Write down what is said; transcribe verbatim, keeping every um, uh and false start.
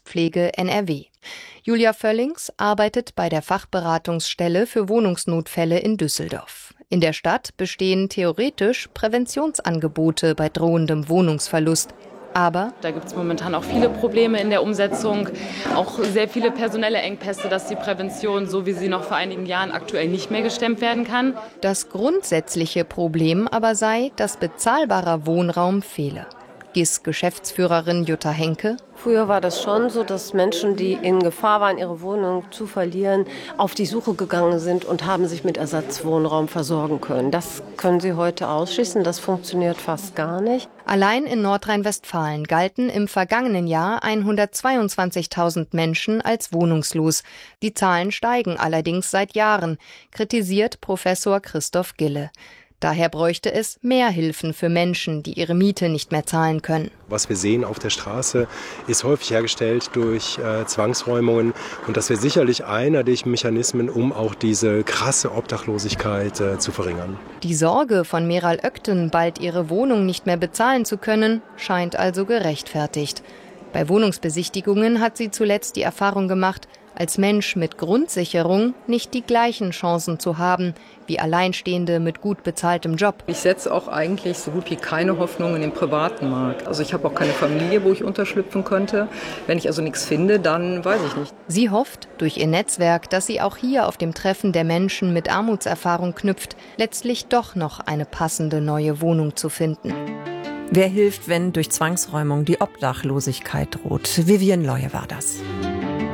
Altenpflege N R W. Julia Völlings arbeitet bei der Fachberatungsstelle für Wohnungsnotfälle in Düsseldorf. In der Stadt bestehen theoretisch Präventionsangebote bei drohendem Wohnungsverlust. Aber da gibt es momentan auch viele Probleme in der Umsetzung, auch sehr viele personelle Engpässe, dass die Prävention, so wie sie noch vor einigen Jahren aktuell nicht mehr gestemmt werden kann. Das grundsätzliche Problem aber sei, dass bezahlbarer Wohnraum fehle. G I S-Geschäftsführerin Jutta Henke: Früher war das schon so, dass Menschen, die in Gefahr waren, ihre Wohnung zu verlieren, auf die Suche gegangen sind und haben sich mit Ersatzwohnraum versorgen können. Das können sie heute ausschließen. Das funktioniert fast gar nicht. Allein in Nordrhein-Westfalen galten im vergangenen Jahr hundertzweiundzwanzigtausend Menschen als wohnungslos. Die Zahlen steigen allerdings seit Jahren, kritisiert Professor Christoph Gille. Daher bräuchte es mehr Hilfen für Menschen, die ihre Miete nicht mehr zahlen können. Was wir sehen auf der Straße, ist häufig hergestellt durch äh, Zwangsräumungen. Und das wäre sicherlich einer der Mechanismen, um auch diese krasse Obdachlosigkeit äh, zu verringern. Die Sorge von Meral Ökten, bald ihre Wohnung nicht mehr bezahlen zu können, scheint also gerechtfertigt. Bei Wohnungsbesichtigungen hat sie zuletzt die Erfahrung gemacht, als Mensch mit Grundsicherung nicht die gleichen Chancen zu haben wie Alleinstehende mit gut bezahltem Job. Ich setze auch eigentlich so gut wie keine Hoffnung in den privaten Markt. Also ich habe auch keine Familie, wo ich unterschlüpfen könnte. Wenn ich also nichts finde, dann weiß ich nicht. Sie hofft durch ihr Netzwerk, dass sie auch hier auf dem Treffen der Menschen mit Armutserfahrung knüpft, letztlich doch noch eine passende neue Wohnung zu finden. Wer hilft, wenn durch Zwangsräumung die Obdachlosigkeit droht? Vivian Leue war das.